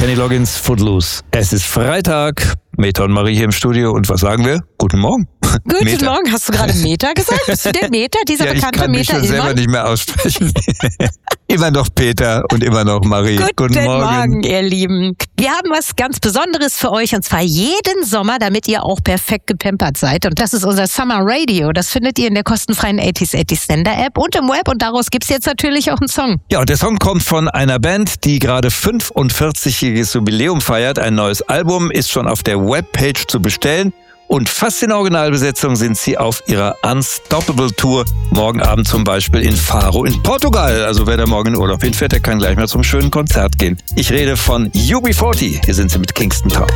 Kenny Loggins, Footloose. Es ist Freitag, Meta und Marie hier im Studio und was sagen wir? Guten Morgen. Guten Meta. Morgen, hast du gerade Meta gesagt? Bist du der Meta, dieser bekannte Ich kann mich Meta schon selber nicht mehr aussprechen. Immer noch Peter und immer noch Marie. Guten Morgen, ihr Lieben. Wir haben was ganz Besonderes für euch und zwar jeden Sommer, damit ihr auch perfekt gepampert seid. Und das ist unser Summer Radio. Das findet ihr in der kostenfreien 80s Sender App und im Web und daraus gibt's jetzt natürlich auch einen Song. Ja, und der Song kommt von einer Band, die gerade 45-jähriges Jubiläum feiert. Ein neues Album ist schon auf der Webpage zu bestellen. Und fast in Originalbesetzung sind sie auf ihrer Unstoppable Tour. Morgen Abend zum Beispiel in Faro in Portugal. Also wer da morgen in Urlaub hinfährt, der kann gleich mal zum schönen Konzert gehen. Ich rede von UB40. Hier sind sie mit Kingston Town.